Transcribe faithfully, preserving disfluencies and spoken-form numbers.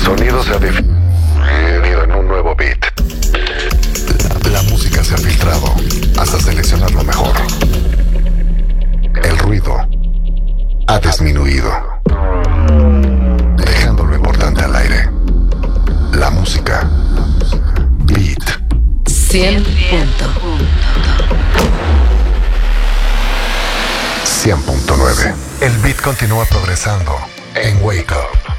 sonido se ha definido en un nuevo beat. La, la música se ha filtrado hasta seleccionar lo mejor. El ruido ha disminuido, dejando lo importante al aire. La música. Beat. cien punto cien punto nueve. El beat continúa progresando en Wake Up.